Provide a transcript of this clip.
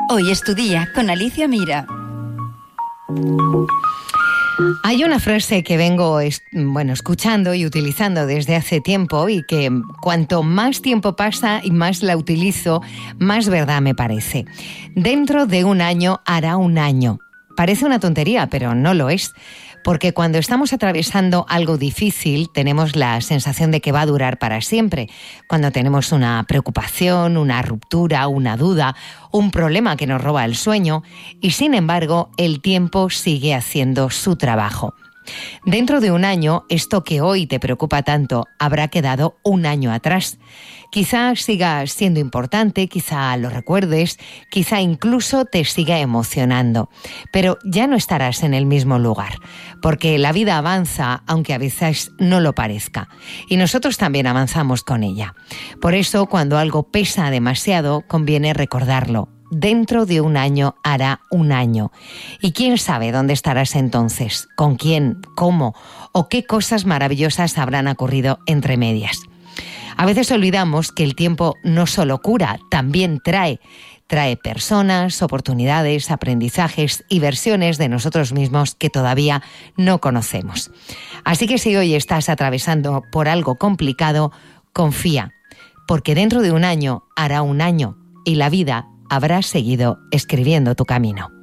Hoy es tu día con Alicia Mira. Hay una frase que vengo escuchando y utilizando desde hace tiempo y que cuanto más tiempo pasa y más la utilizo, más verdad me parece. Dentro de un año hará un año. Parece una tontería, pero no lo es. Porque cuando estamos atravesando algo difícil, tenemos la sensación de que va a durar para siempre. Cuando tenemos una preocupación, una ruptura, una duda, un problema que nos roba el sueño, y sin embargo, el tiempo sigue haciendo su trabajo. Dentro de un año, esto que hoy te preocupa tanto habrá quedado un año atrás. Quizá siga siendo importante, quizá lo recuerdes, quizá incluso te siga emocionando, pero ya no estarás en el mismo lugar, porque la vida avanza, aunque a veces no lo parezca, y nosotros también avanzamos con ella. Por eso, cuando algo pesa demasiado, conviene recordarlo. Dentro de un año hará un año. Y quién sabe dónde estarás entonces, con quién, cómo o qué cosas maravillosas habrán ocurrido entre medias. A veces olvidamos que el tiempo no solo cura, también trae personas, oportunidades, aprendizajes y versiones de nosotros mismos que todavía no conocemos. Así que si hoy estás atravesando por algo complicado, confía, porque dentro de un año hará un año y la vida habrás seguido escribiendo tu camino.